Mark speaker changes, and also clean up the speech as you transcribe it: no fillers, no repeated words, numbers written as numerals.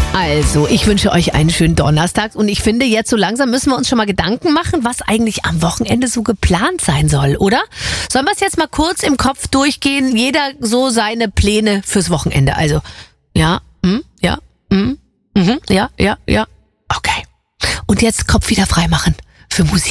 Speaker 1: Also, ich wünsche euch einen schönen Donnerstag und ich finde, jetzt so langsam müssen wir uns schon mal Gedanken machen, was eigentlich am Wochenende so geplant sein soll, oder? Sollen wir es jetzt mal kurz im Kopf durchgehen? Jeder so seine Pläne fürs Wochenende. Also, ja, ja. Okay. Und jetzt Kopf wieder frei machen für Musik.